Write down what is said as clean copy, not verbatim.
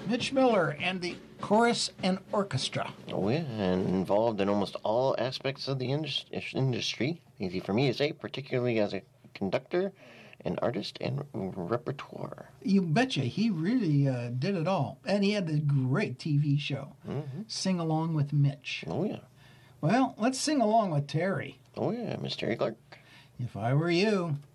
Mitch Miller and the chorus and orchestra. Oh, yeah, and involved in almost all aspects of the industry. Easy for me to say, particularly as a conductor, an artist, and repertoire. You betcha. He really did it all. And he had a great TV show, Sing Along with Mitch. Oh, yeah. Well, let's sing along with Terry. Oh, yeah, Miss Terry Clark. If I were you.